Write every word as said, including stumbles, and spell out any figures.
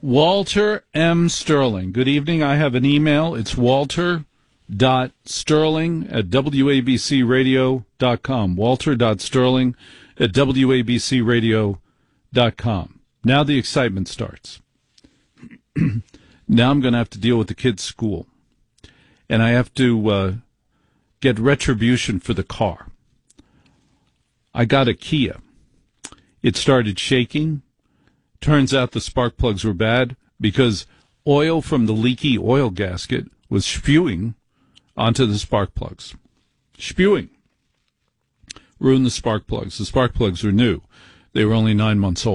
Walter M. Sterling. Good evening. I have an email. It's walter dot sterling at w a b c radio dot com. walter dot sterling at w a b c radio dot com. Now the excitement starts. Now I'm going to have to deal with the kids' school. And I have to uh, get retribution for the car. I got a Kia. It started shaking. Turns out the spark plugs were bad because oil from the leaky oil gasket was spewing onto the spark plugs. Spewing. Ruined the spark plugs. The spark plugs were new. They were only nine months old.